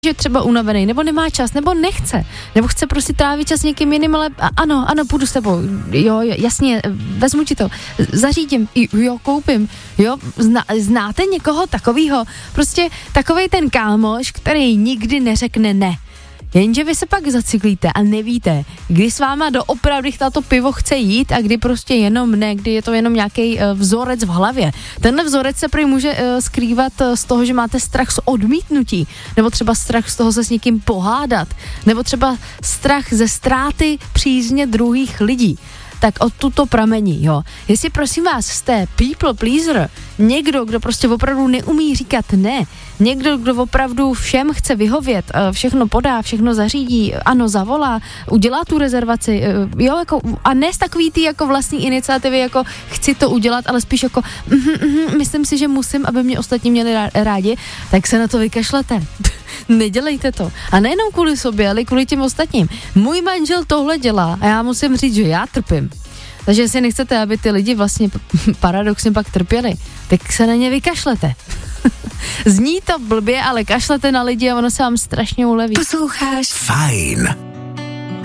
že třeba unavený, nebo nemá čas, nebo nechce, nebo chce prostě trávit čas někým jiným, ale ano, půjdu s tebou, jo, jasně, vezmu ti to, zařídím, jo, koupím, jo, znáte někoho takovýho, prostě takovej ten kámoš, který nikdy neřekne ne. Jenže vy se pak zacyklíte a nevíte, kdy s váma doopravdy to pivo chce jít a kdy prostě jenom ne, kdy je to jenom nějaký vzorec v hlavě. Tenhle vzorec se prý může skrývat z toho, že máte strach z odmítnutí, nebo třeba strach z toho se s někým pohádat, nebo třeba strach ze ztráty přízně druhých lidí. Tak odtud to pramení, jo. Jestli prosím vás jste people pleaser, někdo, kdo prostě opravdu neumí říkat ne, někdo, kdo opravdu všem chce vyhovět, všechno podá, všechno zařídí, ano, zavolá, udělá tu rezervaci, jo, jako, a ne z takový ty jako vlastní iniciativy, jako chci to udělat, ale spíš jako myslím si, že musím, aby mě ostatní měli rádi, tak se na to vykašlete. Nedělejte to. A nejenom kvůli sobě, ale kvůli těm ostatním. Můj manžel tohle dělá a já musím říct, že já trpím. Takže jestli nechcete, aby ty lidi vlastně paradoxně pak trpěli, tak se na ně vykašlete. Zní to blbě, ale kašlete na lidi a ono se vám strašně uleví. Posloucháš Fajn.